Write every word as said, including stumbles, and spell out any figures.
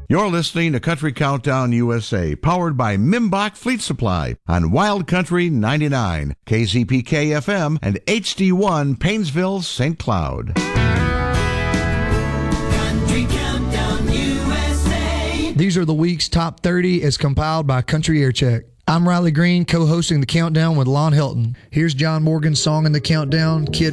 You're listening to Country Countdown U S A, powered by Mimbach Fleet Supply on Wild Country ninety-nine, K Z P K F M, and H D one Painesville, Saint Cloud. Country Countdown U S A. These are the week's top thirty as compiled by Country Air Check. I'm Riley Green, co-hosting the Countdown with Lon Hilton. Here's John Morgan's song in the Countdown, Kid